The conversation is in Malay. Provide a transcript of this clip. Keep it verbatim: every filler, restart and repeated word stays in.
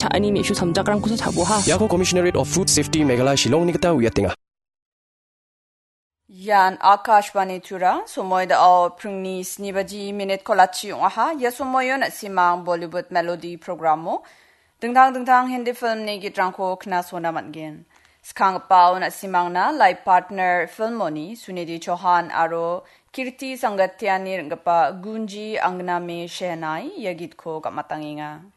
tha ani mi shu samjakrang kusa thabu ha Yako Commissionerate of Food Safety Meghalaya Shillong nikata wiyatinga Yan Akashvani Tura, Sumoida o Prungni Snibaji Minute Kolachi Aha, Yasumoyon at Simang Bollywood Melody Programo, Dingdang Dingdang Hindi Film Nigi Dranko Knasona Mangin. Skang Pao na Simang na, live partner Film Moni, Sunidi Chohan Aro, Kirti Sangatyani Ngapa Gunji Angname Shehnai, Yagit ko Kamatanginga.